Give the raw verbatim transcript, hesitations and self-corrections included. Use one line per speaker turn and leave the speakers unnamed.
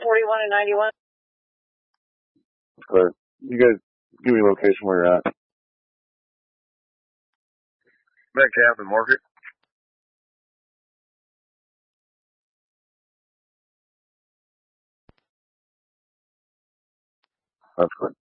forty-one and ninety-one.
That's clear. You guys give me a location where you're at.
Metcalf and Market.
That's clear.